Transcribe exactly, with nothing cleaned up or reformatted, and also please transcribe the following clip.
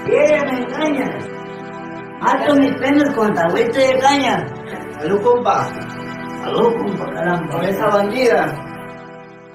ella me engaña. Mato mis penas con agüita de caña. Aló, compa. Aló, compa, caramba. Con esa bandida.